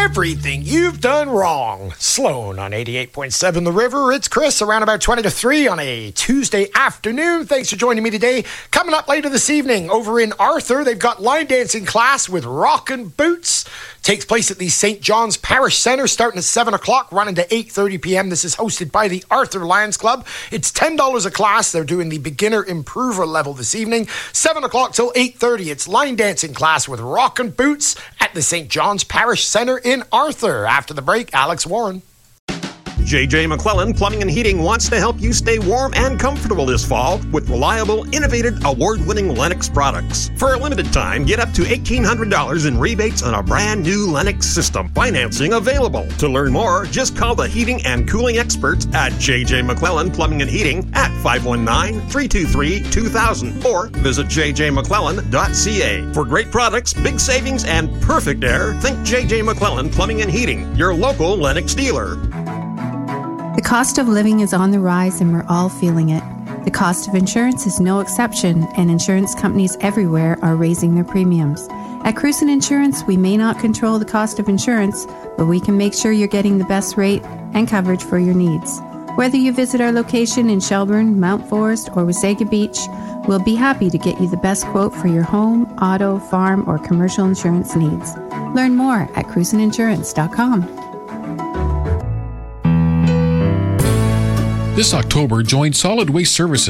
everything you've done wrong. Sloan on 88.7 The River. It's Chris around about 20 to 3 on a Tuesday afternoon. Thanks for joining me today. Coming up later this evening over in Arthur, they've got line dancing class with Rockin' Boots. Takes place at the St. John's Parish Centre starting at 7 o'clock, running to 8:30 p.m. This is hosted by the Arthur Lions Club. It's $10 a class. They're doing the beginner improver level this evening. 7 o'clock till 8:30. It's line dancing class with Rockin' Boots at the St. John's Parish Centre in Arthur. After the break, Alex Warren. J.J. McClellan Plumbing and Heating wants to help you stay warm and comfortable this fall with reliable, innovative, award-winning Lennox products. For a limited time, get up to $1,800 in rebates on a brand new Lennox system. Financing available. To learn more, just call the heating and cooling experts at J.J. McClellan Plumbing and Heating at 519-323-2000 or visit jjmcclellan.ca. For great products, big savings, and perfect air, think J.J. McClellan Plumbing and Heating, your local Lennox dealer. The cost of living is on the rise and we're all feeling it. The cost of insurance is no exception, and insurance companies everywhere are raising their premiums. At Cruisin' Insurance, we may not control the cost of insurance, but we can make sure you're getting the best rate and coverage for your needs. Whether you visit our location in Shelburne, Mount Forest, or Wasaga Beach, we'll be happy to get you the best quote for your home, auto, farm, or commercial insurance needs. Learn more at cruisinginsurance.com. This October, join Solid Waste Services